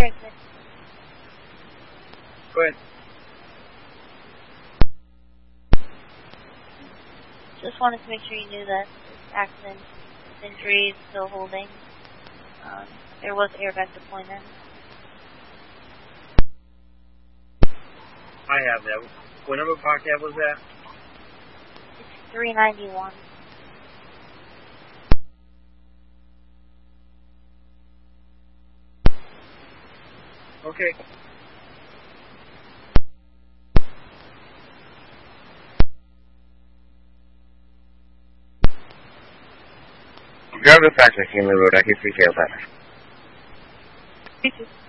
Very good. Go ahead. Just wanted to make sure you knew that this accident injury is still holding. There was airbag deployment. I have that. What number park cab was that? It's 391. Okay. Grab the fax at Kinley Road. I can free tail that. You too.